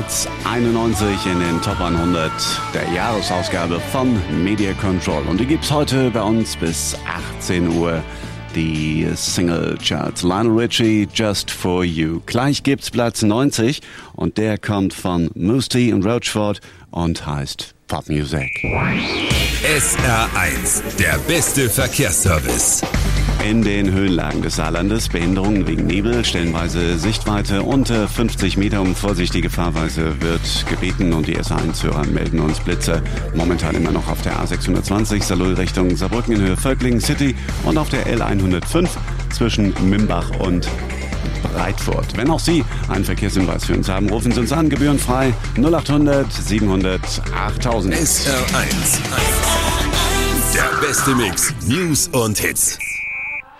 Platz 91 in den Top 100 der Jahresausgabe von Media Control. Und die gibt's heute bei uns bis 18 Uhr. Die Single Charts. Lionel Richie, Just For You. Gleich gibt's Platz 90 und der kommt von Mousse T und Roachford und heißt Pop Music. SR1, der beste Verkehrsservice. In den Höhenlagen des Saarlandes Behinderungen wegen Nebel, stellenweise Sichtweite unter 50 Meter. Um vorsichtige Fahrweise wird gebeten und die SR1-Hörer melden uns Blitze. Momentan immer noch auf der A620 Saarlouis Richtung Saarbrücken in Höhe Völklingen City und auf der L105 zwischen Mimbach und Breitfurt. Wenn auch Sie einen Verkehrshinweis für uns haben, rufen Sie uns an, gebührenfrei 0800 700 8000. SR1, der beste Mix, News und Hits.